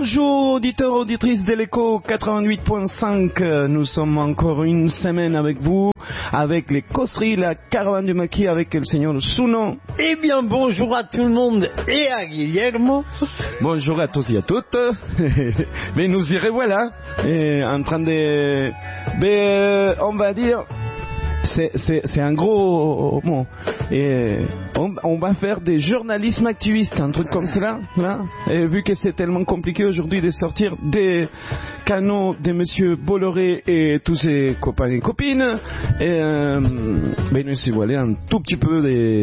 Bonjour auditeurs, auditrices de l'Écho 88.5, nous sommes encore une semaine avec vous, avec les causeries, la caravane du maquis avec le Seigneur Suno. Eh bien bonjour à tout le monde et à Guillermo. Bonjour à tous et à toutes. Mais nous y revoilà, en train de... on va dire... C'est un gros mot. Et on va faire des journalismes activistes, un truc comme cela. Là. Et vu que c'est tellement compliqué aujourd'hui de sortir des canaux de Monsieur Bolloré et tous ses copains et copines, nous y voilà un tout petit peu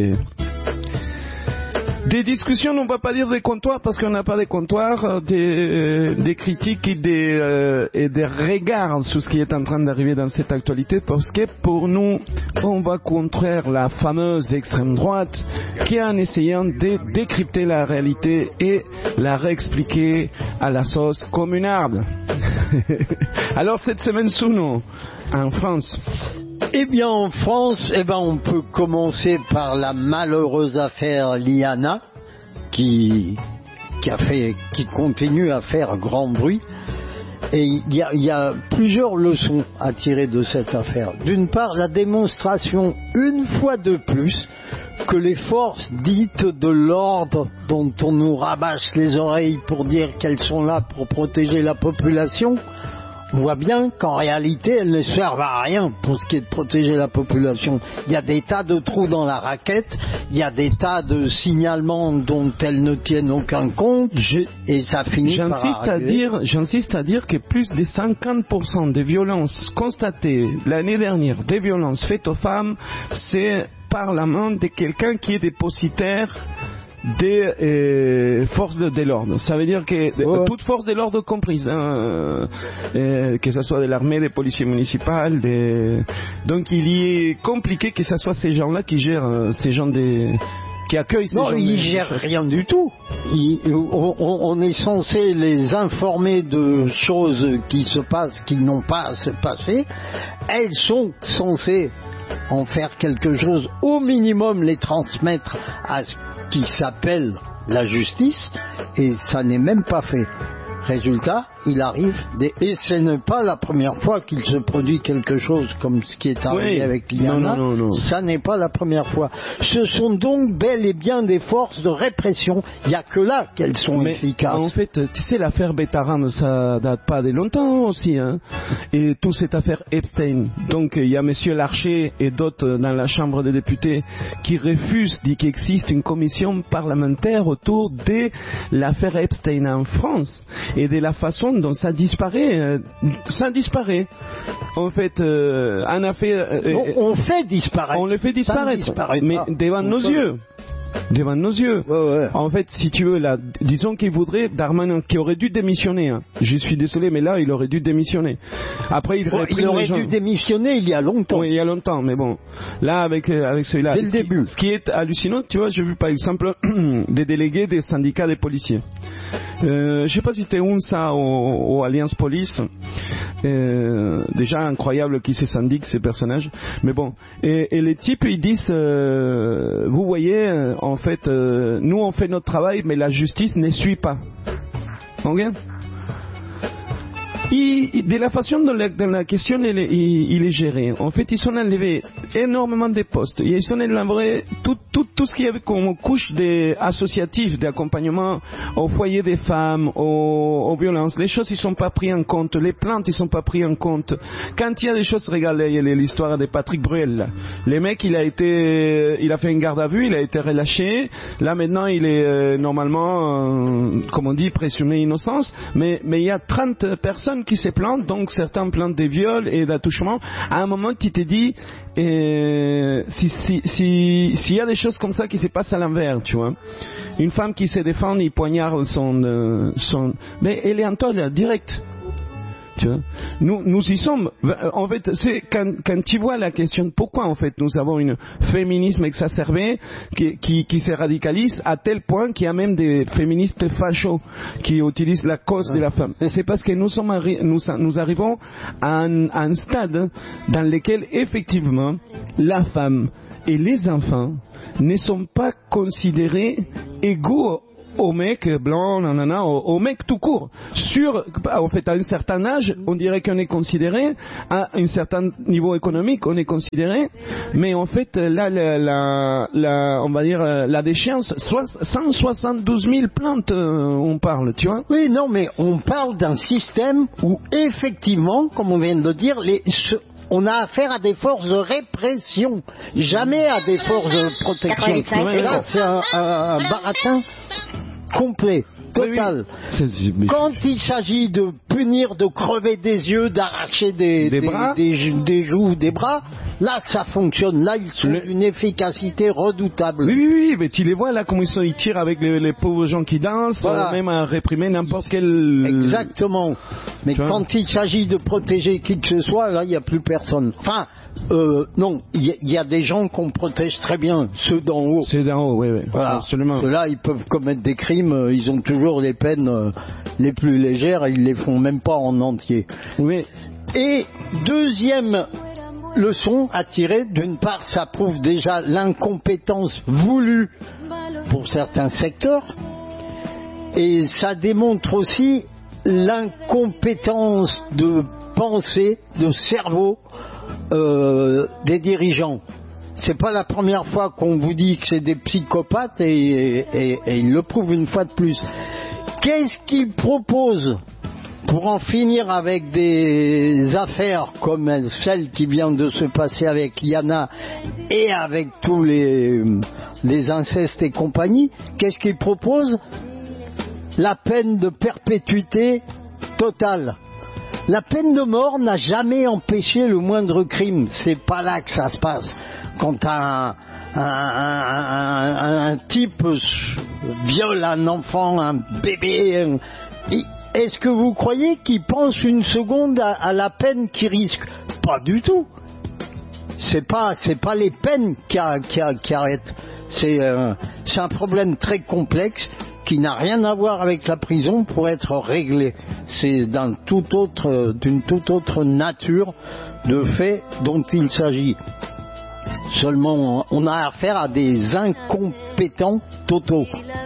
des discussions, on ne va pas dire des comptoirs parce qu'on n'a pas de comptoirs, des critiques et des regards sur ce qui est en train d'arriver dans cette actualité, parce que pour nous, on va contraire la fameuse extrême droite qui, en essayant de décrypter la réalité et la réexpliquer à la sauce communarde. Alors cette semaine sous nous, en France. Eh bien en France, on peut commencer par la malheureuse affaire Liana qui continue à faire grand bruit. Et il y a plusieurs leçons à tirer de cette affaire. D'une part, la démonstration, une fois de plus, que les forces dites de l'ordre, dont on nous rabâche les oreilles pour dire qu'elles sont là pour protéger la population, on voit bien qu'en réalité, elles ne servent à rien pour ce qui est de protéger la population. Il y a des tas de trous dans la raquette, il y a des tas de signalements dont elles ne tiennent aucun compte, et ça finit par arriver. J'insiste à dire que plus de 50% des violences constatées l'année dernière, des violences faites aux femmes, c'est par la main de quelqu'un qui est dépositaire des forces de l'ordre. Ça veut dire que toute force de l'ordre comprise, que ce soit de l'armée, des policiers municipaux, donc il y est compliqué que ce soit ces gens-là qui gèrent ces gens qui accueillent ces gens. Non, ils gèrent rien du tout. On est censé les informer de choses qui se passent, qui n'ont pas à se passer. Elles sont censées en faire quelque chose, au minimum les transmettre à ce qui s'appelle la justice, et ça n'est même pas fait. Résultat, il arrive et ce n'est pas la première fois qu'il se produit quelque chose comme ce qui est arrivé avec Liana. Non. Ça n'est pas la première fois. Ce sont donc bel et bien des forces de répression. Il n'y a que là qu'elles sont efficaces. En fait, tu sais, l'affaire Bétaram, ça date pas de longtemps aussi, hein. Et toute cette affaire Epstein. Donc, il y a Monsieur Larcher et d'autres dans la Chambre des députés qui refusent dit qu'il existe une commission parlementaire autour de l'affaire Epstein en France et de la façon dont ça disparaît. En fait, on fait disparaître. On le fait disparaître, mais devant nos yeux. Devant nos yeux. Ouais. En fait, si tu veux, là, disons qu'il voudrait Darmanin, qui aurait dû démissionner. Hein. Je suis désolé, mais là, il aurait dû démissionner. Après, il aurait dû démissionner il y a longtemps. Oui, il y a longtemps, mais bon. Là, avec celui-là. Dès le début. Ce qui est hallucinant, tu vois, j'ai vu par exemple des délégués des syndicats des policiers. Je sais pas si t'es ça au Alliance Police. Déjà incroyable qui se syndiquent ces personnages. Mais bon. Et les types, ils disent, vous voyez, en fait, nous on fait notre travail, mais la justice ne suit pas. Ok? De la façon dont la question il est géré, en fait, ils ont enlevé énormément de postes. Ils ont enlevé tout ce qu'il y avait comme couche associative d'accompagnement au foyer des femmes, aux violences. Les choses, ils sont pas pris en compte. Les plaintes, ils sont pas pris en compte. Quand il y a des choses, regardez l'histoire de Patrick Bruel. Là. Le mec, il a fait une garde à vue, il a été relâché. Là, maintenant, il est normalement, comme on dit, présumé innocence. Mais il y a 30 personnes qui se plantent, donc certains plantent des viols et d'attouchements. À un moment, tu te dis, s'il y a des choses comme ça qui se passent à l'envers, tu vois. Une femme qui se défend, il poignarde son... Mais elle est en tôle, direct. Tu vois. Nous y sommes. En fait, c'est quand tu vois la question de pourquoi en fait nous avons un féminisme exacerbé qui se radicalise à tel point qu'il y a même des féministes fachos qui utilisent la cause de la femme. Et c'est parce que nous arrivons à un stade dans lequel effectivement la femme et les enfants ne sont pas considérés égaux aux mecs blancs, nanana, aux mecs tout court. En fait, à un certain âge, on dirait qu'on est considéré, à un certain niveau économique, on est considéré, mais en fait, là, on va dire, la déchéance, 172 000 plaintes, on parle, tu vois. Oui, non, mais on parle d'un système où, effectivement, comme on vient de le dire, on a affaire à des forces de répression, jamais à des forces de protection. Et là, c'est un baratin complet, total. Oui. Quand il s'agit de punir, de crever des yeux, d'arracher des joues, des bras, là ça fonctionne. Là ils sont d'une efficacité redoutable. Oui, mais tu les vois là comment ils tirent avec les pauvres gens qui dansent, voilà. Même à réprimer n'importe quel... Exactement. Mais quand il s'agit de protéger qui que ce soit, là il n'y a plus personne. Enfin, non, il y a des gens qu'on protège très bien, ceux d'en haut. Ceux d'en haut, oui, voilà. Absolument. Là, ils peuvent commettre des crimes, ils ont toujours les peines les plus légères, et ils les font même pas en entier. Oui. Et deuxième leçon à tirer, d'une part, ça prouve déjà l'incompétence voulue pour certains secteurs, et ça démontre aussi l'incompétence de pensée, de cerveau, des dirigeants. C'est pas la première fois qu'on vous dit que c'est des psychopathes et ils le prouvent une fois de plus. Qu'est-ce qu'ils proposent pour en finir avec des affaires comme celle qui vient de se passer avec Yana et avec tous les incestes et compagnie? Qu'est-ce qu'ils proposent? La peine de perpétuité totale. La peine de mort n'a jamais empêché le moindre crime. C'est pas là que ça se passe. Quand un type viole un enfant, un bébé, est-ce que vous croyez qu'il pense une seconde à la peine qu'il risque? Pas du tout. C'est pas les peines qui arrêtent. C'est un problème très complexe qui n'a rien à voir avec la prison pour être réglé. C'est d'une toute autre nature de fait dont il s'agit. Seulement, on a affaire à des incompétents totaux.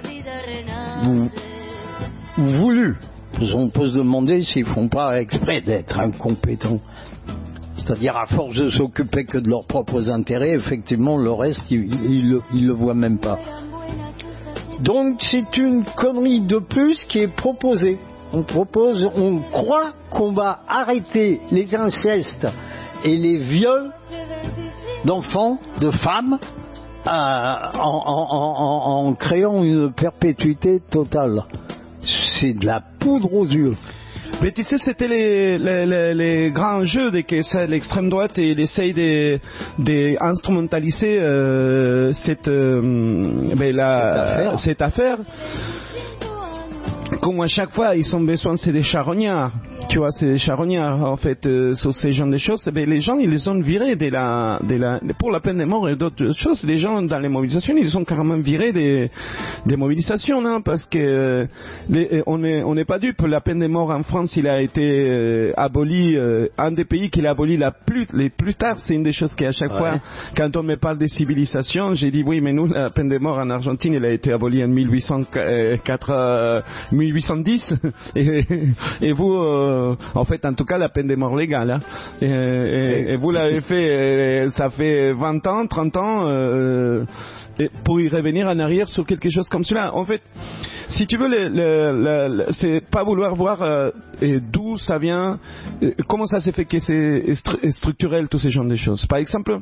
Voulus. On peut se demander s'ils font pas exprès d'être incompétents. C'est-à-dire, à force de s'occuper que de leurs propres intérêts, effectivement, le reste, ils le voient même pas. Donc c'est une connerie de plus qui est proposée. On croit qu'on va arrêter les incestes et les viols d'enfants, de femmes, en créant une perpétuité totale. C'est de la poudre aux yeux. Mais tu sais, c'était les grands jeux de que l'extrême droite et il essaye d'instrumentaliser cette affaire. Comme à chaque fois, ils ont besoin, c'est des charognards. Tu vois, c'est des charognards, en fait, sur ces genres de choses. Les gens, ils les ont virés pour la peine de mort et d'autres choses. Les gens, dans les mobilisations, ils sont carrément virés des mobilisations, hein, parce que on n'est pas dupe. La peine de mort en France, il a été aboli, un des pays qui l'a aboli les plus tard. C'est une des choses qui, à chaque fois, quand on me parle des civilisations, j'ai dit, oui, mais nous, la peine de mort en Argentine, elle a été abolie en 1810. Et vous, en fait, en tout cas, la peine de mort légale. Hein. Et vous l'avez fait, ça fait 20 ans, 30 ans, pour y revenir en arrière sur quelque chose comme cela. En fait, si tu veux, c'est pas vouloir voir d'où ça vient, comment ça s'est fait que c'est structurel, tous ces genres de choses. Par exemple,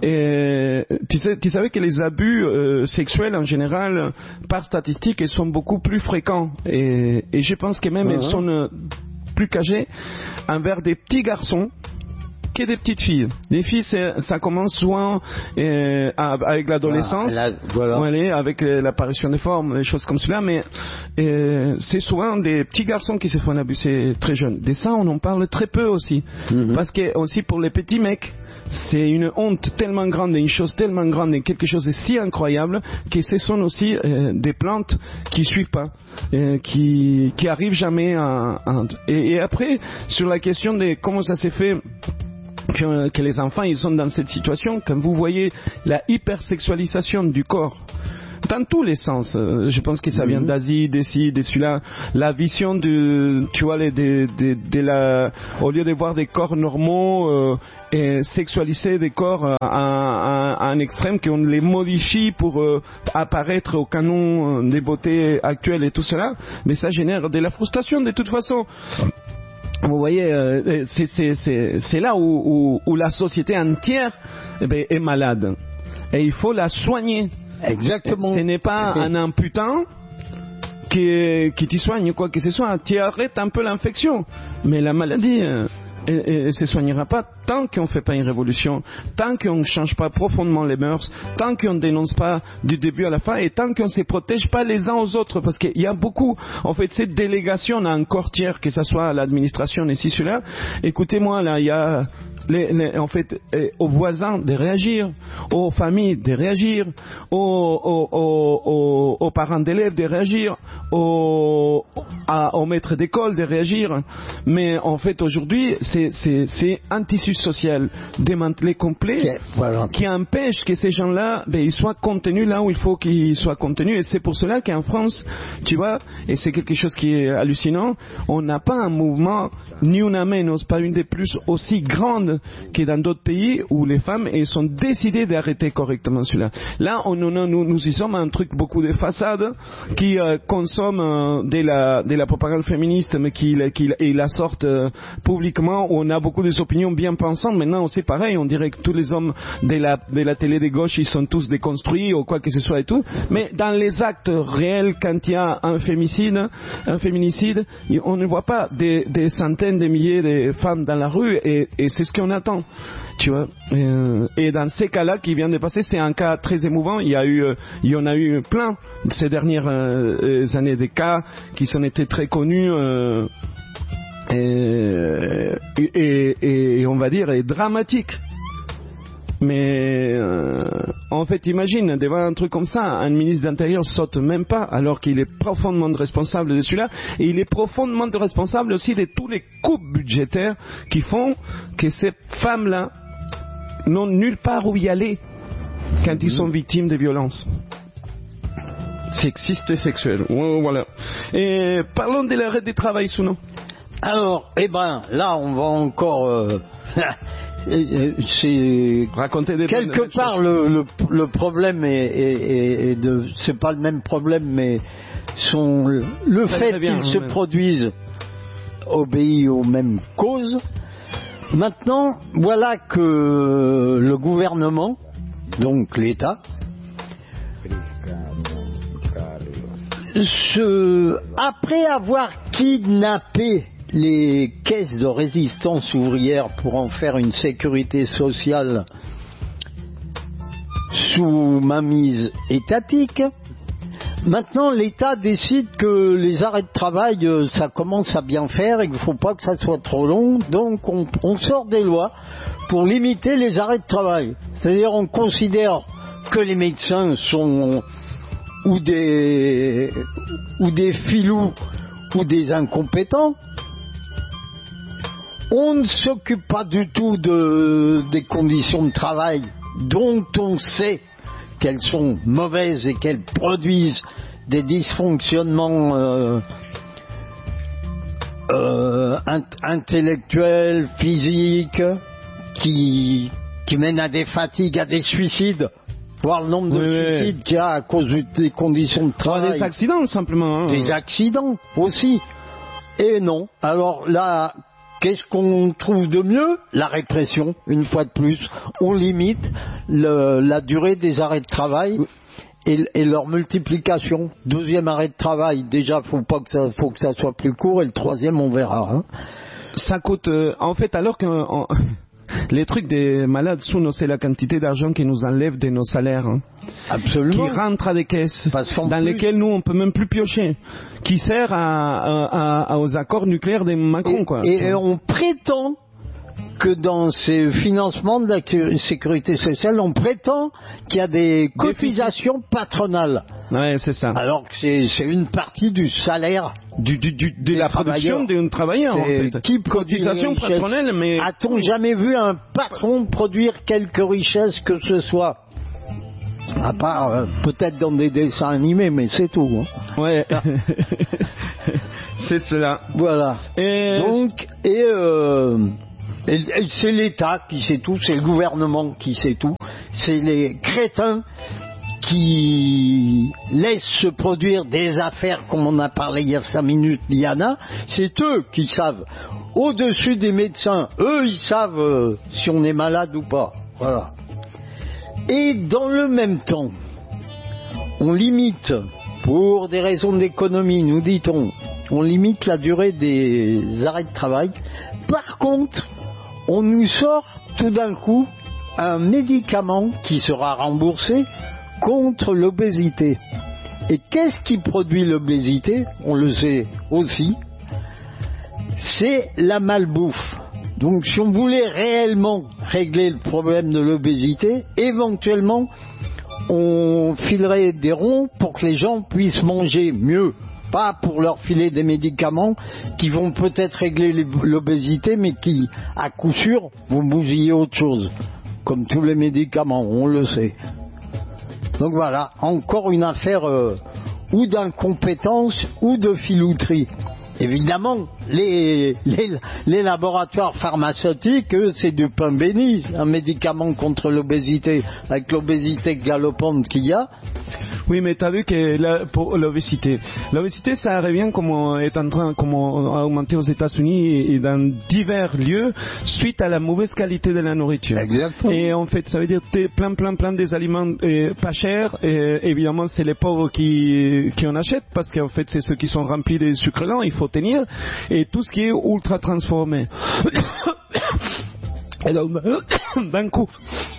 tu savais que les abus sexuels en général, par statistique, ils sont beaucoup plus fréquents. Et je pense que même ils sont plus cachés envers des petits garçons que des petites filles. Les filles, ça commence souvent avec l'adolescence, avec l'apparition des formes, des choses comme cela, mais c'est souvent des petits garçons qui se font abuser très jeunes. De ça, on en parle très peu aussi, parce que aussi pour les petits mecs, c'est une honte tellement grande, une chose tellement grande, et quelque chose de si incroyable que ce sont aussi des plaintes qui suivent pas, qui arrivent jamais et après, sur la question de comment ça s'est fait que les enfants ils sont dans cette situation, quand vous voyez la hypersexualisation du corps dans tous les sens. Je pense que ça vient d'Asie, d'ici, de celui-là. La vision de, tu vois, au lieu de voir des corps normaux et sexualiser des corps à un extrême, qu'on les modifie pour apparaître au canon des beautés actuelles et tout cela, mais ça génère de la frustration de toute façon. Vous voyez, c'est là où la société entière est malade. Et il faut la soigner. Exactement. Ce n'est pas un amputant qui t'y soigne, quoi que ce soit. Tu arrêtes un peu l'infection. Mais la maladie ne se soignera pas tant qu'on ne fait pas une révolution, tant qu'on ne change pas profondément les mœurs, tant qu'on ne dénonce pas du début à la fin et tant qu'on ne se protège pas les uns aux autres. Parce qu'il y a beaucoup, en fait, cette délégation à un corps tiers, que ce soit à l'administration ici, cela. Écoutez-moi, là, il y a... en fait, aux voisins de réagir, aux familles de réagir, aux parents d'élèves de réagir, aux maîtres d'école de réagir. Mais en fait, aujourd'hui, c'est un tissu social démantelé complet qui empêche que ces gens-là, ils soient contenus là où il faut qu'ils soient contenus. Et c'est pour cela qu'en France, tu vois, et c'est quelque chose qui est hallucinant, on n'a pas un mouvement, ni une amenos, pas une des plus aussi grandes que dans d'autres pays où les femmes sont décidées d'arrêter correctement cela. Là, nous y sommes un truc beaucoup de façade qui consomme de la propagande féministe, mais qui la sortent publiquement, où on a beaucoup des opinions bien pensantes. Maintenant, c'est pareil, on dirait que tous les hommes de la télé de gauche, ils sont tous déconstruits ou quoi que ce soit et tout. Mais dans les actes réels, quand il y a un féminicide, on ne voit pas des centaines de milliers de femmes dans la rue, et c'est ce qu'on attend, tu vois. Et dans ces cas-là qui viennent de passer, c'est un cas très émouvant. Il y en a eu plein ces dernières années, des cas qui sont été très connus et on va dire dramatiques. Mais en fait, imagine, devant un truc comme ça, un ministre d'Intérieur saute même pas, alors qu'il est profondément responsable de celui-là, et il est profondément responsable aussi de tous les coupes budgétaires qui font que ces femmes-là n'ont nulle part où y aller quand ils sont victimes de violences sexistes et sexuelles. Voilà. Et parlons de l'arrêt du travail, Souno. Alors, là, on va encore... c'est quelque part le problème c'est pas le même problème, mais le fait qu'ils se produisent obéit aux mêmes causes. Maintenant, voilà que le gouvernement, donc l'État, après avoir kidnappé les caisses de résistance ouvrière pour en faire une sécurité sociale sous mainmise étatique, maintenant l'État décide que les arrêts de travail, ça commence à bien faire et qu'il ne faut pas que ça soit trop long, donc on sort des lois pour limiter les arrêts de travail. C'est-à-dire on considère que les médecins sont ou des filous ou des incompétents. On ne s'occupe pas du tout des conditions de travail dont on sait qu'elles sont mauvaises et qu'elles produisent des dysfonctionnements intellectuels, physiques, qui mènent à des fatigues, à des suicides. Voir le nombre de suicides qu'il y a à cause des conditions de travail. Des accidents, simplement. Des accidents aussi. Et non. Alors là, qu'est-ce qu'on trouve de mieux? La répression, une fois de plus. On limite la durée des arrêts de travail et leur multiplication. Deuxième arrêt de travail, déjà, faut que ça soit plus court, et le troisième, on verra. Hein. Ça coûte... en fait, alors que... les trucs des malades, c'est la quantité d'argent qu'ils nous enlèvent de nos salaires. Hein. Absolument. Qui rentre à des caisses dans lesquelles nous, on ne peut même plus piocher. Qui sert aux accords nucléaires des Macron. Et on prétend que dans ces financements de la sécurité sociale, on prétend qu'il y a des cotisations patronales. Ouais, c'est ça. Alors que c'est une partie du salaire de la production d'un travailleur, en fait. Qui cotisation patronale, mais... A-t-on jamais vu un patron produire quelque richesse que ce soit? À part peut-être dans des dessins animés, mais c'est tout. Hein. Ouais. C'est cela. Voilà. Et c'est l'État qui sait tout, c'est le gouvernement qui sait tout, c'est les crétins qui laissent se produire des affaires comme on a parlé il y a 5 minutes, Diana, c'est eux qui savent. Au-dessus des médecins, eux ils savent si on est malade ou pas. Voilà. Et dans le même temps, on limite, pour des raisons d'économie, nous dit-on, on limite la durée des arrêts de travail. Par contre, on nous sort tout d'un coup un médicament qui sera remboursé contre l'obésité. Et qu'est-ce qui produit l'obésité? On le sait aussi, c'est la malbouffe. Donc si on voulait réellement régler le problème de l'obésité, éventuellement on filerait des ronds pour que les gens puissent manger mieux. Pas pour leur filer des médicaments qui vont peut-être régler l'obésité, mais qui, à coup sûr, vont bousiller autre chose. Comme tous les médicaments, on le sait. Donc voilà, encore une affaire ou d'incompétence ou de filouterie. Évidemment, les laboratoires pharmaceutiques, eux, c'est du pain béni. Un médicament contre l'obésité, avec l'obésité galopante qu'il y a. Oui, mais tu as vu que pour l'obésité, ça revient comme est en train comme augmenter aux États-Unis et dans divers lieux suite à la mauvaise qualité de la nourriture. Exactement. Et en fait, ça veut dire plein des aliments pas chers. Et évidemment, c'est les pauvres qui en achètent parce qu'en fait, c'est ceux qui sont remplis de sucre lent. Il faut tenir et tout ce qui est ultra transformé. Et donc, d'un coup.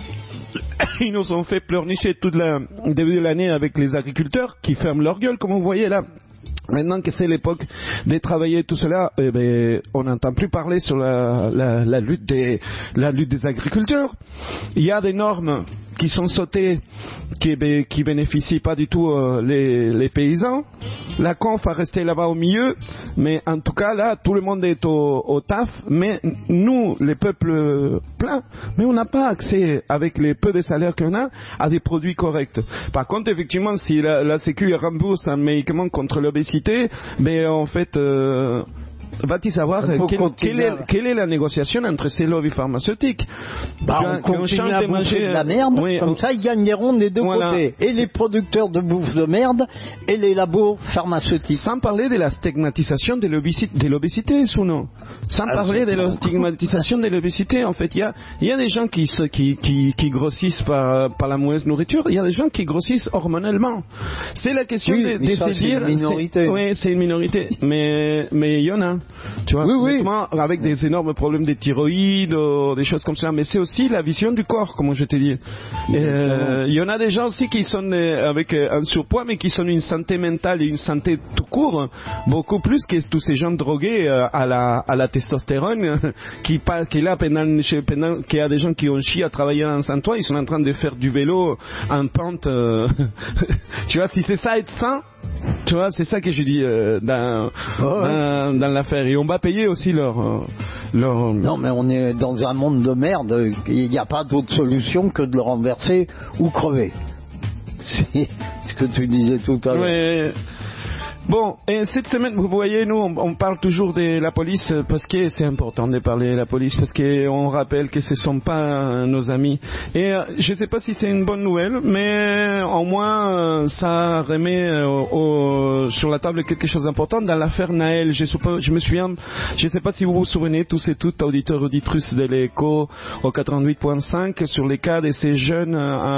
Ils nous ont fait pleurnicher tout le début de l'année avec les agriculteurs qui ferment leur gueule, comme vous voyez là. Maintenant que c'est l'époque de travailler tout cela, on n'entend plus parler sur la lutte des agriculteurs. Il y a des normes qui sont sautées qui bénéficient pas du tout les paysans. La conf a resté là-bas au milieu, mais en tout cas là tout le monde est au taf, mais nous les peuples pleins, mais on n'a pas accès avec les peu de salaires qu'on a à des produits corrects. Par contre effectivement si la Sécu rembourse un médicament contre l'obésité, mais en fait va-t-il savoir quelle est la négociation entre ces lobbies pharmaceutiques? On continue à bouffer de la merde, oui, comme ça ils gagneront des deux côtés. Et les producteurs de bouffe de merde et les labos pharmaceutiques. Sans parler de la stigmatisation de l'obésité, Souno. Sans parler de la stigmatisation de l'obésité, en fait, il y a des gens qui grossissent par la mauvaise nourriture, il y a des gens qui grossissent hormonalement. C'est la question de se dire... C'est une minorité. Oui, c'est une minorité, mais il y en a. Tu vois, avec des énormes problèmes de thyroïde, des choses comme ça, mais c'est aussi la vision du corps, comme je t'ai dit. Il y en a des gens aussi qui sont avec un surpoids, mais qui sont une santé mentale et une santé tout court, beaucoup plus que tous ces gens drogués à la testostérone, qui là, qu'il y a des gens qui ont chié à travailler en Saint-Ouen, ils sont en train de faire du vélo en pente. Tu vois, si c'est ça être sain, tu vois, c'est ça que je dis dans l'affaire. Et on va payer aussi leur... Non, mais on est dans un monde de merde. Il n'y a pas d'autre solution que de le renverser ou crever. C'est ce que tu disais tout à l'heure. Ouais. Bon, et cette semaine, vous voyez, nous, on parle toujours de la police parce que c'est important de parler de la police parce qu'on rappelle que ce ne sont pas nos amis. Et je ne sais pas si c'est une bonne nouvelle, mais au moins ça remet sur la table quelque chose d'important dans l'affaire Naël. Je me souviens, je ne sais pas si vous vous souvenez, tous et toutes, auditeurs, auditrices de l'Écho au 88.5, sur les cas de ces jeunes,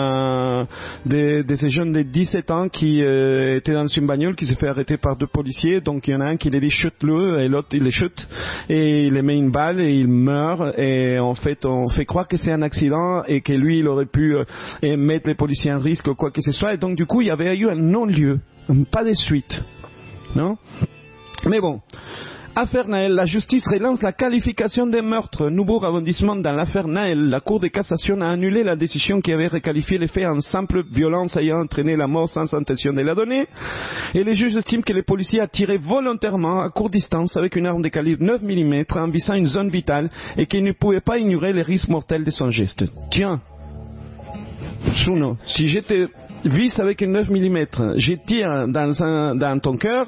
de ces jeunes de 17 ans qui étaient dans une bagnole, qui s'est fait arrêter par 2 policiers. Donc il y en a un qui les dit chute-le et l'autre il les chute et il les met une balle et il meurt, et en fait on fait croire que c'est un accident et que lui il aurait pu mettre les policiers en risque ou quoi que ce soit, et donc du coup il y avait eu un non-lieu, pas de suite, non? Mais bon, affaire Naël, la justice relance la qualification des meurtres. Nouveau rebondissement dans l'affaire Naël. La Cour de cassation a annulé la décision qui avait requalifié les faits en simple violence ayant entraîné la mort sans intention de la donner. Et les juges estiment que les policiers a tiré volontairement à courte distance avec une arme de calibre 9 mm en visant une zone vitale et qu'ils ne pouvaient pas ignorer les risques mortels de son geste. Tiens, Chuno, si je te vise avec une 9 mm, je tire dans ton cœur,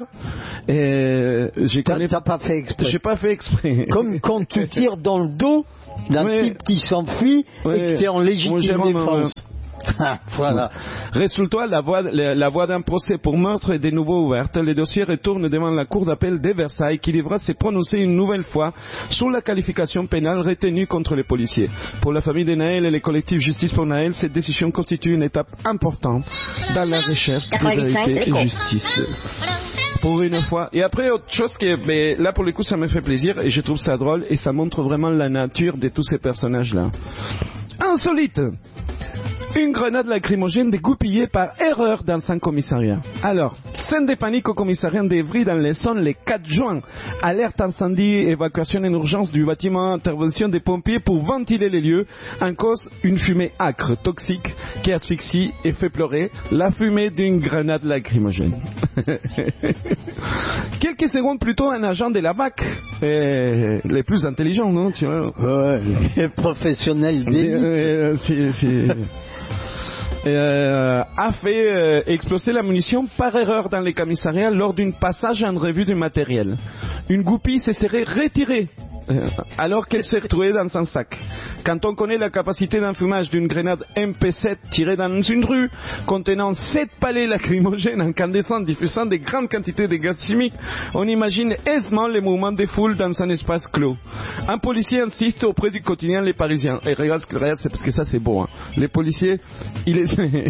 T'as pas fait exprès. J'ai pas fait exprès. Comme quand tu tires dans le dos d'un type qui s'enfuit et que tu es en légitime défense. Voilà. Résultat, la voie d'un procès pour meurtre est de nouveau ouverte. Le dossier retourne devant la Cour d'appel de Versailles qui devra se prononcer une nouvelle fois sur la qualification pénale retenue contre les policiers. Pour la famille de Naël et les collectifs Justice pour Naël, cette décision constitue une étape importante dans la recherche de vérité et justice. Pour une fois. Et après, autre chose que, là pour le coup, ça me fait plaisir et je trouve ça drôle et ça montre vraiment la nature de tous ces personnages-là. Insolite! Une grenade lacrymogène dégoupillée par erreur dans un commissariat. Alors, scène de panique au commissariat d'Evry dans l'Essonne le 4 juin. Alerte incendie, évacuation en urgence du bâtiment, intervention des pompiers pour ventiler les lieux. En cause, une fumée âcre, toxique, qui asphyxie et fait pleurer. La fumée d'une grenade lacrymogène. Quelques secondes plus tôt, un agent de la BAC, les plus intelligents, non, tu vois. Ouais, les professionnels a fait exploser la munition par erreur dans les commissariats lors d'un passage en revue du matériel. Une goupille se serait retirée alors qu'elle s'est retrouvée dans un sac. Quand on connaît la capacité d'enfumage d'une grenade MP7 tirée dans une rue contenant 7 palets lacrymogènes incandescents diffusant de grandes quantités de gaz chimiques, on imagine aisément les mouvements des foules dans un espace clos. Un policier insiste auprès du quotidien Les Parisiens. Et regarde, c'est parce que ça c'est beau. Hein. Les policiers, ils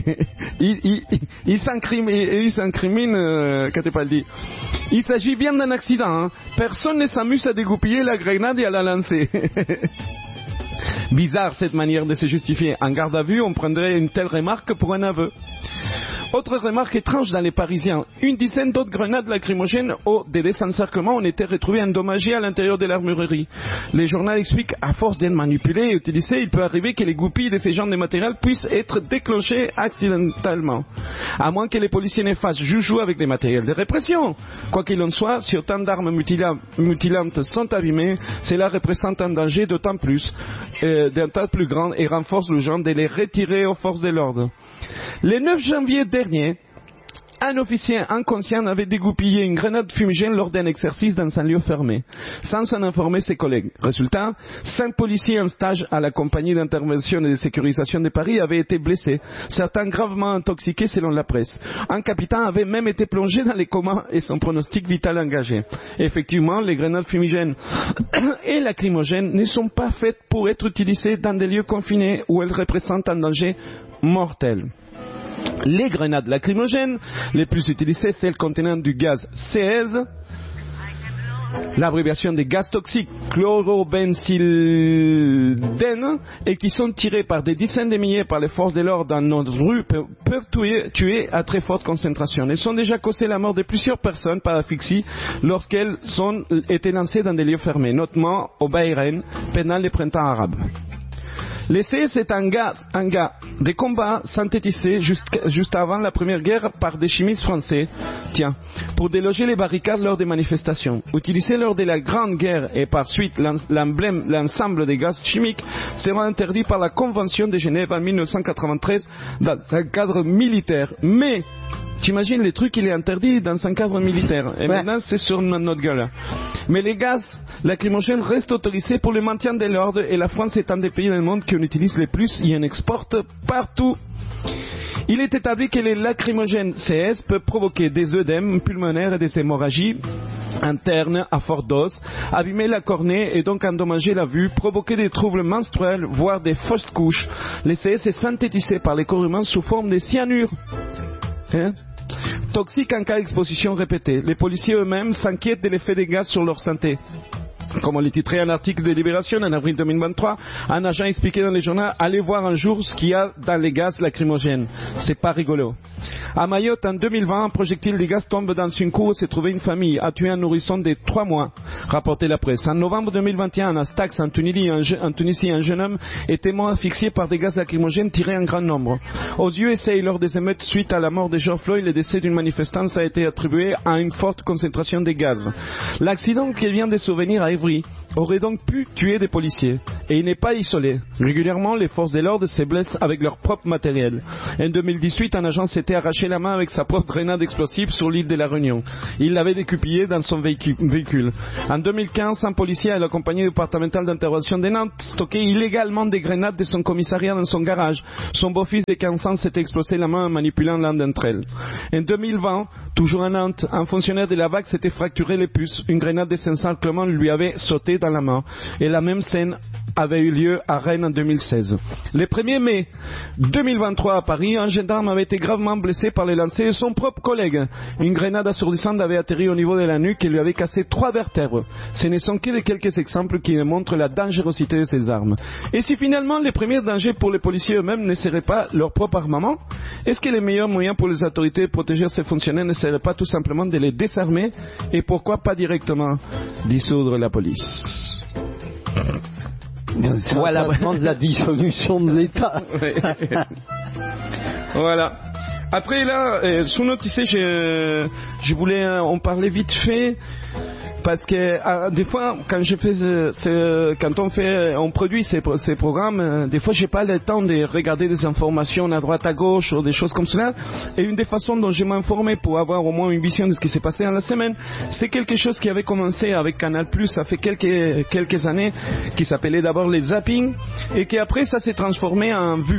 s'incriminent, qu'as-tu pas le dit. Il s'agit bien d'un accident. Hein. Personne ne s'amuse à dégoupiller la grenade et à la lancer. Bizarre cette manière de se justifier. En garde à vue, on prendrait une telle remarque pour un aveu. Autre remarque étrange dans les Parisiens. Une dizaine d'autres grenades lacrymogènes au désencerclement ont été retrouvées endommagées à l'intérieur de l'armurerie. Les journaux expliquent, à force d'être manipulées et utilisées, il peut arriver que les goupilles de ces genres de matériel puissent être déclenchées accidentellement. À moins que les policiers ne fassent joujou avec des matériels de répression. Quoi qu'il en soit, si autant d'armes mutilantes sont abîmées, cela représente un danger d'autant plus grand et renforce l'urgence de les retirer aux forces de l'ordre. Le 9 janvier dernier, un officier inconscient avait dégoupillé une grenade fumigène lors d'un exercice dans un lieu fermé, sans en informer ses collègues. Résultat, 5 policiers en stage à la compagnie d'intervention et de sécurisation de Paris avaient été blessés, certains gravement intoxiqués selon la presse. Un capitaine avait même été plongé dans les comas et son pronostic vital engagé. Effectivement, les grenades fumigènes et lacrymogènes ne sont pas faites pour être utilisées dans des lieux confinés où elles représentent un danger mortel. Les grenades lacrymogènes les plus utilisées, celles contenant du gaz CS, l'abréviation des gaz toxiques chlorobenzildène, et qui sont tirées par des dizaines de milliers par les forces de l'ordre dans notre rue, peuvent tuer à très forte concentration. Elles ont déjà causé la mort de plusieurs personnes par asphyxie lorsqu'elles ont été lancées dans des lieux fermés, notamment au Bahreïn pendant le printemps arabe. Le CS est un gaz de combat synthétisé juste avant la Première Guerre par des chimistes français, pour déloger les barricades lors des manifestations. Utilisé lors de la Grande Guerre et par suite l'ensemble des gaz chimiques sera interdit par la Convention de Genève en 1993 dans un cadre militaire. Mais t'imagines les trucs, il est interdit dans un cadre militaire. Et maintenant, c'est sur notre gueule. Mais les gaz lacrymogènes restent autorisés pour le maintien de l'ordre et la France est un des pays dans le monde qui en utilise le plus et en exporte partout. Il est établi que les lacrymogènes CS peuvent provoquer des œdèmes pulmonaires et des hémorragies internes à forte dose, abîmer la cornée et donc endommager la vue, provoquer des troubles menstruels, voire des fausses couches. Le CS est synthétisé par les corps humains sous forme de cyanure. Toxique en cas d'exposition répétée. Les policiers eux-mêmes s'inquiètent de l'effet des gaz sur leur santé. Comme on l'a titré un article de Libération en avril 2023, un agent expliquait dans les journaux « Allez voir un jour ce qu'il y a dans les gaz lacrymogènes. C'est pas rigolo. » À Mayotte, en 2020, un projectile de gaz tombe dans une cour où s'est trouvée une famille, a tué un nourrisson de 3 mois, rapportait la presse. En novembre 2021, à Stax, en Tunisie, un jeune homme était mort asphyxié par des gaz lacrymogènes tirés en grand nombre. Aux USA, lors des émeutes suite à la mort de George Floyd, le décès d'une manifestante a été attribué à une forte concentration de gaz. L'accident qui vient de survenir à Évry aurait donc pu tuer des policiers. Et il n'est pas isolé. Régulièrement, les forces de l'ordre se blessent avec leur propre matériel. En 2018, un agent s'était arraché la main avec sa propre grenade explosive sur l'île de la Réunion. Il l'avait découpillée dans son véhicule. En 2015, un policier à la compagnie départementale d'intervention de Nantes stockait illégalement des grenades de son commissariat dans son garage. Son beau-fils de 15 ans s'était explosé la main en manipulant l'une d'entre elles. En 2020, toujours à Nantes, un fonctionnaire de la BAC s'était fracturé les puces. Une grenade de 500 Clément lui avait sauté dans la main. Et la même scène avait eu lieu à Rennes en 2016. Le 1er mai 2023 à Paris, un gendarme avait été gravement blessé par les lancers de son propre collègue. Une grenade assourdissante avait atterri au niveau de la nuque et lui avait cassé 3 vertèbres. Ce ne sont que de quelques exemples qui montrent la dangerosité de ces armes. Et si finalement les premiers dangers pour les policiers eux-mêmes ne seraient pas leur propre armement, est-ce que les meilleurs moyens pour les autorités de protéger ces fonctionnaires ne seraient pas tout simplement de les désarmer et pourquoi pas directement dissoudre la police? C'est voilà de la dissolution de l'État. Voilà. Après là, sous note ici, je voulais en parler vite fait. Parce que des fois, quand on produit ces programmes, des fois j'ai pas le temps de regarder des informations à droite à gauche ou des choses comme cela. Et une des façons dont je m'informais pour avoir au moins une vision de ce qui s'est passé dans la semaine, c'est quelque chose qui avait commencé avec Canal+, ça fait quelques années, qui s'appelait d'abord les zappings, et qui après ça s'est transformé en vue.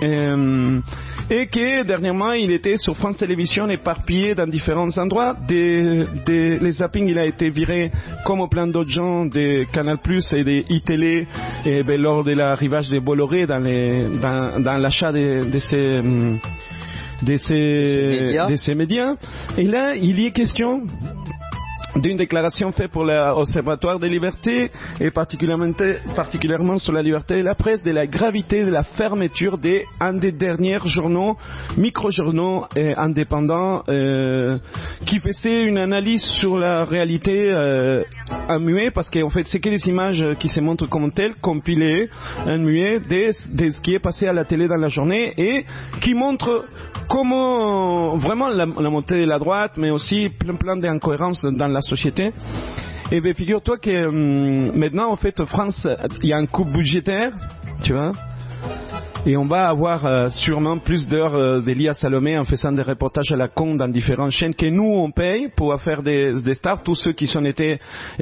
Et que dernièrement il était sur France Télévisions éparpillé dans différents endroits. Les zappings, il a été viré comme plein d'autres gens de Canal+ et de iTélé lors de l'arrivage de Bolloré dans l'achat de ces médias. Et là il y est question d'une déclaration faite pour l'Observatoire des libertés et particulièrement sur la liberté de la presse, de la gravité de la fermeture d'un des derniers journaux, micro-journaux indépendants qui faisait une analyse sur la réalité en muet, parce qu'en fait c'est que des images qui se montrent comme telles, compilées en muet de ce qui est passé à la télé dans la journée et qui montre comment vraiment la montée de la droite, mais aussi plein d'incohérences dans la société. Et bien figure-toi que maintenant en fait France, il y a un coupe budgétaire, tu vois, et on va avoir sûrement plus d'heures d'Elia Salomé en faisant des reportages à la con dans différentes chaînes que nous on paye pour faire des stars, tous ceux qui sont été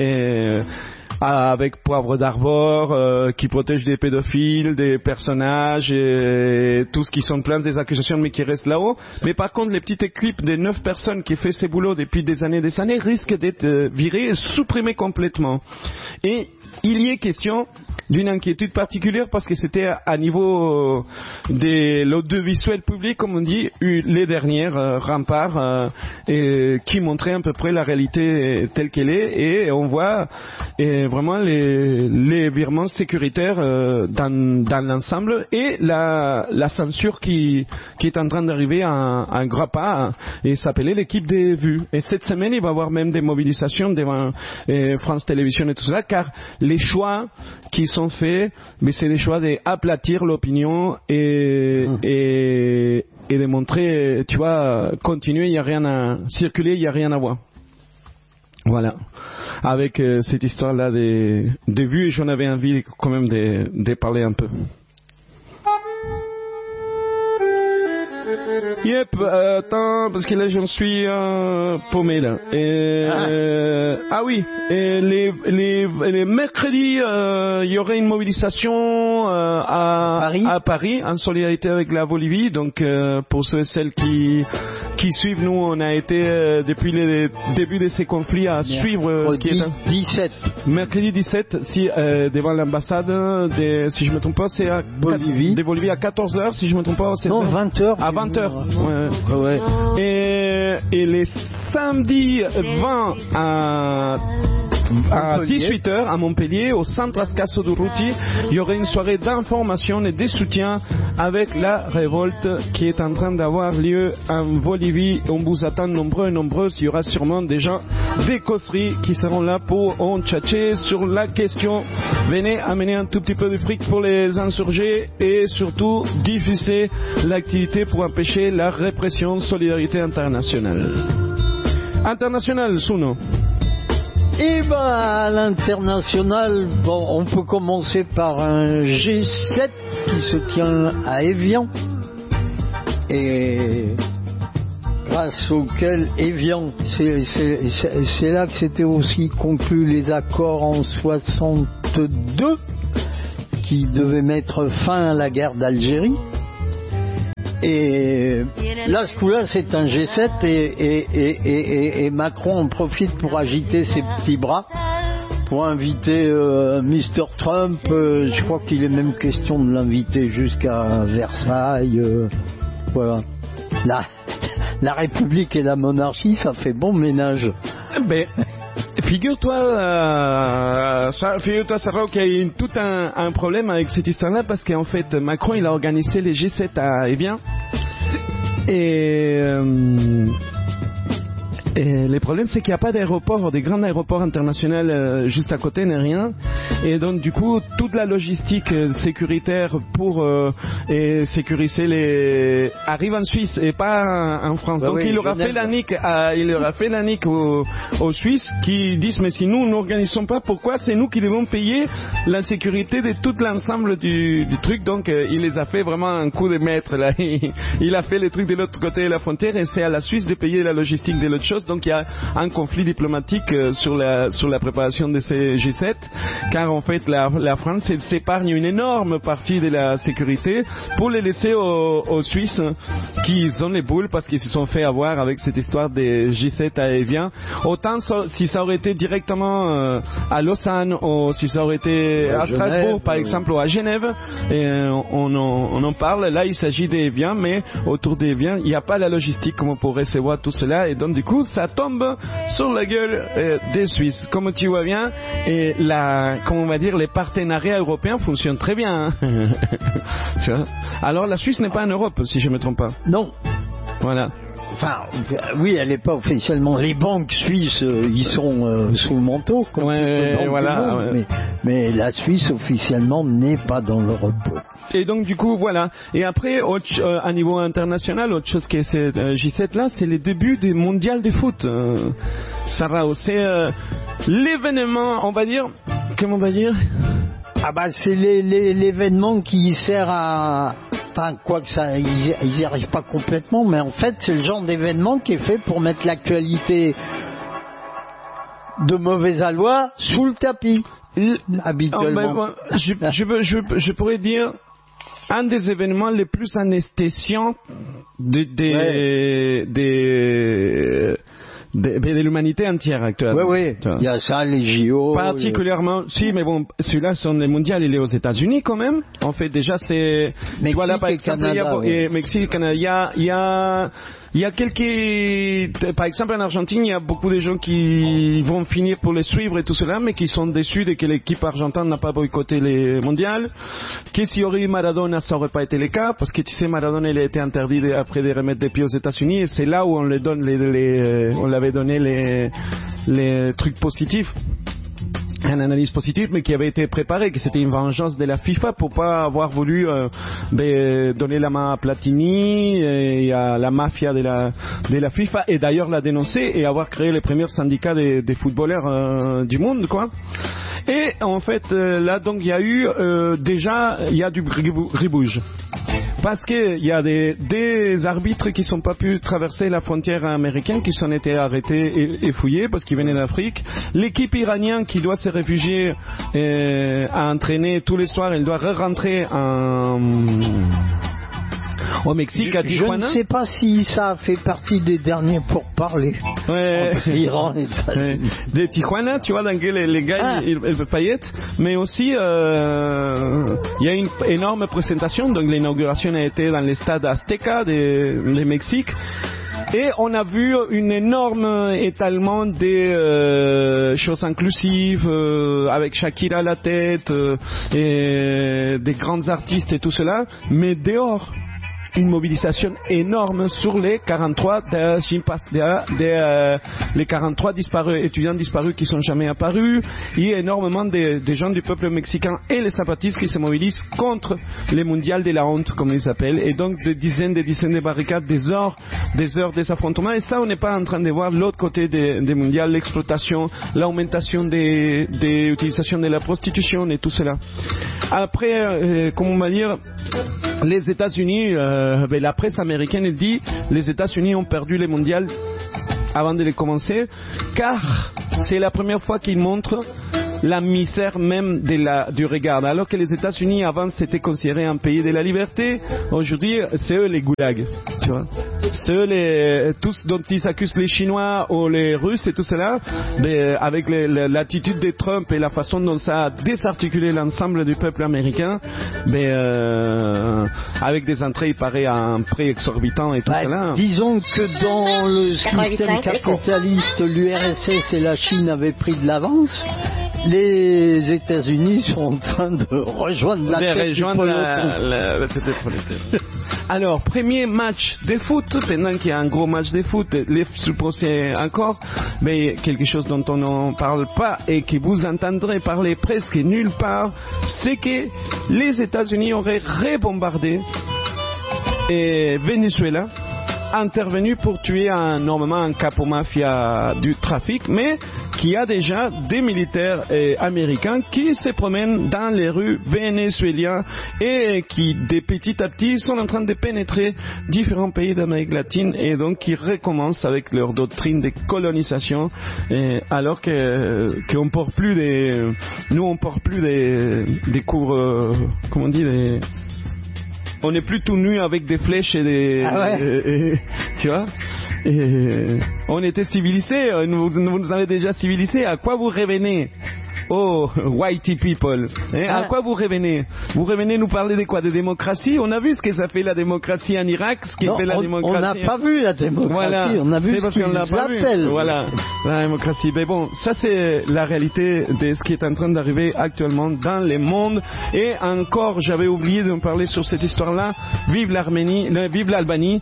avec Poivre d'Arvor, qui protège des pédophiles, des personnages, et tous qui sont pleins des accusations mais qui restent là-haut. Mais par contre, les petites équipes de 9 personnes qui fait ces boulots depuis des années risquent d'être virées et supprimées complètement. Et il y est question d'une inquiétude particulière parce que c'était à niveau de l'audiovisuel public, comme on dit, les dernières remparts qui montraient à peu près la réalité telle qu'elle est, et on voit vraiment les virements sécuritaires dans l'ensemble et la censure qui est en train d'arriver à un gros pas, et s'appelait l'équipe des vues. Et cette semaine, il va y avoir même des mobilisations devant France Télévisions et tout cela, car les choix qui sont faits, mais c'est des choix d'aplatir l'opinion et de montrer, tu vois, continuer, il n'y a rien à circuler, il n'y a rien à voir. Voilà. Avec cette histoire-là des vues, et j'en avais envie quand même de parler un peu. Yep, attends, parce que là j'en suis paumé là. Oui, les mercredis, il y aurait une mobilisation à Paris en solidarité avec la Bolivie. Donc pour ceux et celles qui suivent, nous on a été depuis le début de ces conflits à suivre ce qui est 17. Mercredi 17, devant l'ambassade si je me trompe pas, c'est à Bolivie. De Bolivie à 14h, si je me trompe pas. Non, 20h. À 20h. Ouais. Et les samedis 20 à 18h à Montpellier, au centre Ascaso Durruti, il y aurait une soirée d'information et de soutien avec la révolte qui est en train d'avoir lieu en Bolivie. On vous attend nombreux et nombreuses. Il y aura sûrement des gens des causeries qui seront là pour en tchatcher sur la question. Venez amener un tout petit peu de fric pour les insurgés et surtout diffuser l'activité pour empêcher la répression. Solidarité internationale. Internationale, Suno. Et à l'international, bon, on peut commencer par un G7 qui se tient à Évian et grâce auquel Évian, c'est là que s'étaient aussi conclus les accords en 62 qui devaient mettre fin à la guerre d'Algérie. Et là, ce coup-là, c'est un G7 et Macron en profite pour agiter ses petits bras pour inviter Mr. Trump. Je crois qu'il est même question de l'inviter jusqu'à Versailles. Voilà. La République et la monarchie, ça fait bon ménage. Ben, figure-toi, Sarah, qu'il y a eu tout un problème avec cette histoire-là parce qu'en fait, Macron, il a organisé les G7 à Évian et le problème, c'est qu'il n'y a pas d'aéroport, des grands aéroports internationaux juste à côté, ni rien. Et donc, du coup, toute la logistique sécuritaire pour sécuriser arrive en Suisse et pas en France. Bah donc, oui, il aura fait la nique aux Suisses qui disent, mais si nous n'organisons pas, pourquoi c'est nous qui devons payer la sécurité de tout l'ensemble du truc. Donc, il les a fait vraiment un coup de maître, là. Il a fait les trucs de l'autre côté de la frontière et c'est à la Suisse de payer la logistique de l'autre chose. Donc il y a un conflit diplomatique sur la préparation de ces G7, car en fait la France s'épargne une énorme partie de la sécurité pour les laisser aux Suisses qui ont les boules parce qu'ils se sont fait avoir avec cette histoire des G7 à Évian. Autant si ça aurait été directement à Lausanne ou si ça aurait été à Strasbourg par exemple ou à Genève, et on en parle. Là il s'agit d'Évian, mais autour d'Évian il n'y a pas la logistique comme pour recevoir tout cela, et donc du coup ça tombe sur la gueule des Suisses. Comme tu vois bien, et comment on va dire, les partenariats européens fonctionnent très bien. Hein. Tu vois. Alors la Suisse n'est pas en Europe, si je ne me trompe pas. Non. Voilà. Enfin, oui, elle n'est pas officiellement. Les banques suisses, ils sont sous le manteau, comme voilà, monde, mais la Suisse officiellement n'est pas dans l'Europe. Et donc du coup voilà. Et après à niveau international, autre chose que ces J7 là, c'est les débuts des mondiales de foot. Sarah, c'est l'événement, on va dire. Comment on va dire? Ah bah c'est l'événement qui sert à. Enfin, quoi que ça, ils n'y arrivent pas complètement, mais en fait, c'est le genre d'événement qui est fait pour mettre l'actualité de mauvais aloi sous le tapis, habituellement. Je pourrais dire un des événements les plus anesthésiants de l'humanité entière actuellement. Oui, il y a ça, les JO. Particulièrement, si, mais bon, celui-là, sont les mondiales, il est aux États-Unis quand même. En fait, déjà, c'est. Mexique voilà, par exemple, Canada, Mexique, Canada, il y a quelques. Par exemple, en Argentine, il y a beaucoup de gens qui vont finir pour les suivre et tout cela, mais qui sont déçus de que l'équipe argentine n'a pas boycotté les mondiales. Que si aurait eu Maradona, ça aurait pas été le cas, parce que tu sais, Maradona, il a été interdit après de remettre des pieds aux États-Unis, et c'est là où on les donne on l'avait donné les trucs positifs. Une analyse positive, mais qui avait été préparée, que c'était une vengeance de la FIFA pour pas avoir voulu donner la main à Platini et à la mafia de la FIFA, et d'ailleurs la dénoncer et avoir créé les premiers syndicats des footballeurs du monde, quoi. Et en fait, là donc il y a eu déjà il y a du gribouge. Parce qu'il y a des arbitres qui n'ont pas pu traverser la frontière américaine, qui sont été arrêtés et fouillés parce qu'ils venaient d'Afrique. L'équipe iranienne qui doit se réfugier à entraîner tous les soirs, elle doit rentrer au Mexique, à Tijuana. Je ne sais pas si ça fait partie des derniers pourparlers. Ouais. Iran et États-Unis. De Tijuana, tu vois, dans les gars, ils veulent pas y être. Mais aussi, il y a une énorme présentation. Donc, l'inauguration a été dans le stade Azteca de Mexique. Et on a vu un énorme étalement des choses inclusives, avec Shakira à la tête, et des grands artistes et tout cela, mais dehors. une mobilisation énorme sur les 43 les 43 étudiants disparus qui sont jamais apparus. Il y a énormément de gens du peuple mexicain et les zapatistes qui se mobilisent contre les mondiales de la honte, comme ils s'appellent, et donc des dizaines de barricades, des heures des affrontements. Et ça, on n'est pas en train de voir l'autre côté des mondiales, l'exploitation, l'augmentation des utilisations de la prostitution et tout cela. Après, comment on va dire, les États-Unis, la presse américaine dit les États-Unis ont perdu les mondiales avant de les commencer, car c'est la première fois qu'ils montrent la misère même du regard. Alors que les États-Unis avant c'était considéré un pays de la liberté, aujourd'hui c'est eux les goulags, tu vois. C'est eux tous dont ils accusent les Chinois ou les Russes et tout cela, mais avec l'attitude de Trump et la façon dont ça a désarticulé l'ensemble du peuple américain, mais avec des entrées il paraît à un prix exorbitant et tout cela. Disons que dans le système capitaliste, l'URSS et la Chine avaient pris de l'avance. Les États-Unis sont en train de rejoindre la tête du peloton. Alors, premier match de foot, pendant qu'il y a un gros match de foot, les supposés encore, mais quelque chose dont on n'en parle pas et que vous entendrez parler presque nulle part, c'est que les États-Unis auraient rebombardé Venezuela, intervenu pour tuer normalement un capo mafia du trafic, mais qui a déjà des militaires américains qui se promènent dans les rues vénézuéliennes et qui, de petit à petit, sont en train de pénétrer différents pays d'Amérique latine et donc qui recommencent avec leur doctrine de colonisation, alors qu'on porte plus nous on porte plus des couvre, comment on dit, on n'est plus tout nu avec des flèches et des... tu vois, on était civilisés, vous nous avez déjà civilisés. À quoi vous revenez? Oh, whitey people, à quoi vous revenez? Vous revenez nous parler de quoi? De démocratie? On a vu ce que ça fait la démocratie en Irak, ce qui fait la démocratie. On n'a pas vu la démocratie, voilà. On a vu ce qu'ils appellent. Voilà, la démocratie. Mais bon, ça c'est la réalité de ce qui est en train d'arriver actuellement dans le monde. Et encore, j'avais oublié de me parler sur cette histoire-là. Vive l'Albanie,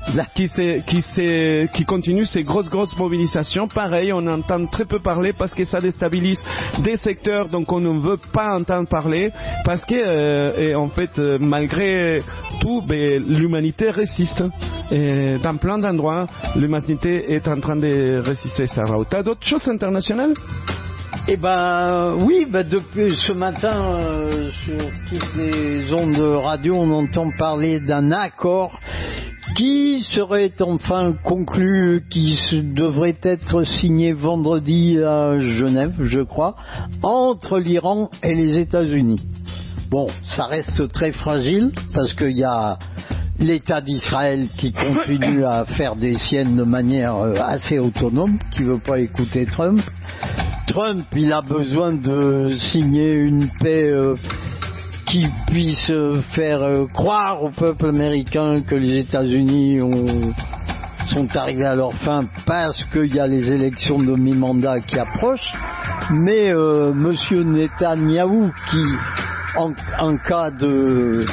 qui continue ces grosses mobilisations. Pareil, on entend très peu parler parce que ça déstabilise des secteurs donc on ne veut pas entendre parler parce que en fait malgré tout l'humanité résiste et dans plein d'endroits l'humanité est en train de résister. Ça va. T'as d'autres choses internationales? Eh ben oui, depuis ce matin sur toutes les ondes de radio on entend parler d'un accord qui serait enfin conclu, qui devrait être signé vendredi à Genève, je crois, entre l'Iran et les États-Unis. Bon, ça reste très fragile parce qu'il y a l'État d'Israël qui continue à faire des siennes de manière assez autonome, qui veut pas écouter Trump. Trump, il a besoin de signer une paix qui puisse faire croire au peuple américain que les États-Unis sont arrivés à leur fin parce qu'il y a les élections de mi-mandat qui approchent. Mais Monsieur Netanyahou, qui en cas de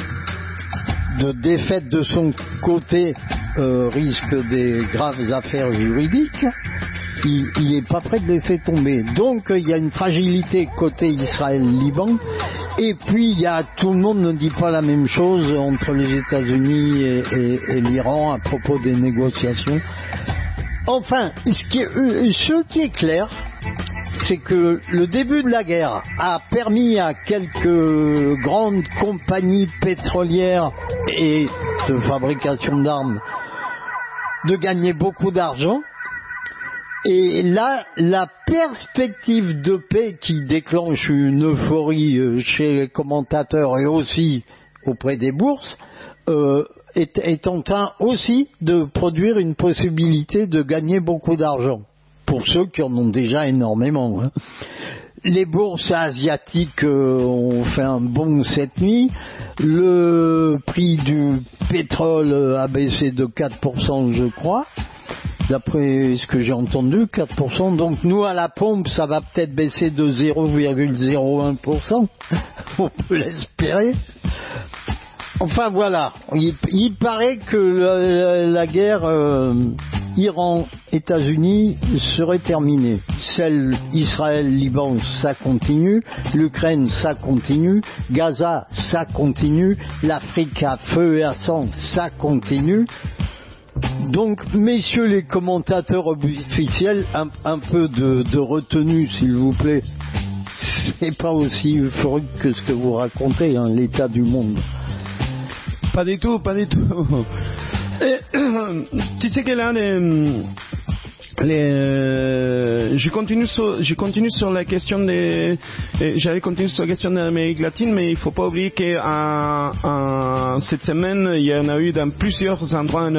défaite de son côté risque des graves affaires juridiques, il n'est pas prêt de laisser tomber. Donc il y a une fragilité côté Israël-Liban. Et puis tout le monde ne dit pas la même chose entre les États-Unis et l'Iran à propos des négociations. Enfin, ce qui est clair, c'est que le début de la guerre a permis à quelques grandes compagnies pétrolières et de fabrication d'armes de gagner beaucoup d'argent. Et là, la perspective de paix qui déclenche une euphorie chez les commentateurs et aussi auprès des bourses est en train aussi de produire une possibilité de gagner beaucoup d'argent, pour ceux qui en ont déjà énormément. Les bourses asiatiques ont fait un bond cette nuit. Le prix du pétrole a baissé de 4%, je crois. D'après ce que j'ai entendu, 4%. Donc nous, à la pompe, ça va peut-être baisser de 0,01%. On peut l'espérer. Enfin voilà, il paraît que la guerre Iran-États-Unis serait terminée. Celle Israël-Liban, ça continue. L'Ukraine, ça continue. Gaza, ça continue. L'Afrique à feu et à sang, ça continue. Donc, messieurs les commentateurs officiels, un peu de retenue, s'il vous plaît. C'est pas aussi euphorique que ce que vous racontez, hein, l'état du monde. Pas du tout. Tu sais que là, je continue sur la question j'avais continué sur la question de l'Amérique latine, mais il faut pas oublier que cette semaine, il y en a eu dans plusieurs endroits en